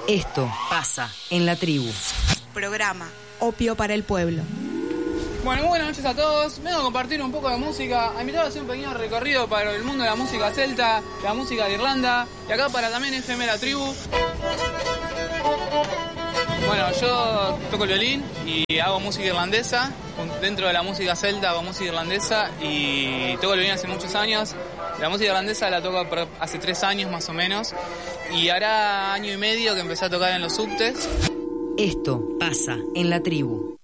Esto pasa en la tribu. Programa Opio para el Pueblo. Bueno, muy buenas noches a todos. Vengo a compartir un poco de música, a invitar a hacer un pequeño recorrido para el mundo de la música celta, la música de Irlanda, y acá para también FM La Tribu. Bueno, yo toco el violín y hago música irlandesa. Dentro de la música celta hago música irlandesa y toco el violín hace muchos años. La música irlandesa la toco hace 3 años más o menos, y hará año y medio que empecé a tocar en los subtes. Esto pasa en la tribu.